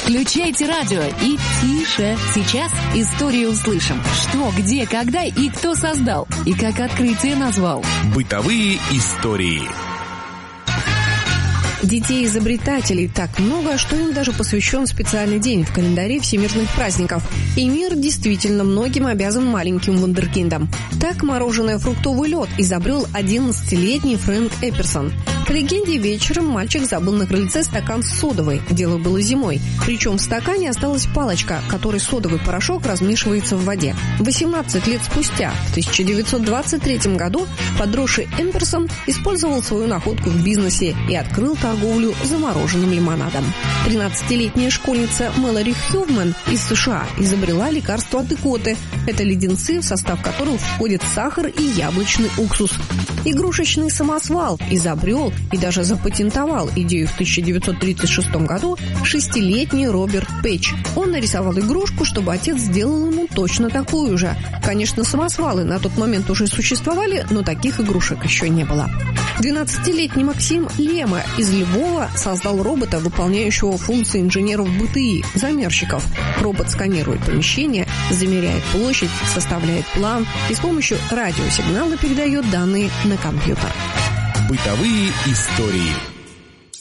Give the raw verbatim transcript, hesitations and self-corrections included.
Включайте радио и тише. Сейчас историю услышим. Что, где, когда и кто создал. И как открытие назвал. Бытовые истории. Детей-изобретателей так много, что им даже посвящен специальный день в календаре всемирных праздников. И мир действительно многим обязан маленьким вундеркиндам. Так мороженое «Фруктовый лед» изобрел одиннадцатилетний Фрэнк Эпперсон. По легенде, вечером мальчик забыл на крыльце стакан с содовой. Дело было зимой. Причем в стакане осталась палочка, которой содовый порошок размешивается в воде. восемнадцать лет спустя, в тысяча девятьсот двадцать третьем году, подросший Эпперсон использовал свою находку в бизнесе и открыл торговлю замороженным лимонадом. тринадцатилетняя школьница Мэлори Хьювман из США изобрела лекарство от икоты. Это леденцы, в состав которых входит сахар и яблочный уксус. Игрушечный самосвал изобрел и даже запатентовал идею в тысяча девятьсот тридцать шестом году шестилетний Роберт Пэтч. Он нарисовал игрушку, чтобы отец сделал ему точно такую же. Конечно, самосвалы на тот момент уже существовали, но таких игрушек еще не было. двенадцатилетний Максим Лема из Львова создал робота, выполняющего функции инженеров БТИ, замерщиков. Робот сканирует помещение, замеряет площадь, составляет план и с помощью радиосигнала передает данные на компьютер. Бытовые истории.